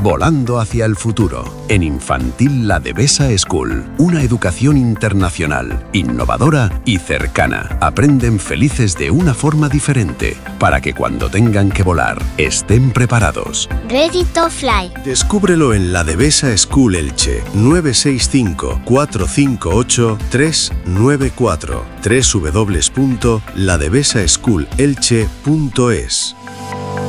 volando hacia el futuro. En Infantil La Devesa School, una educación internacional, innovadora y cercana. Aprenden felices de una forma diferente, para que cuando tengan que volar, estén preparados. Ready to fly. Descúbrelo en La Devesa School Elche, 965 458 394, www.ladevesaschoolelche.es.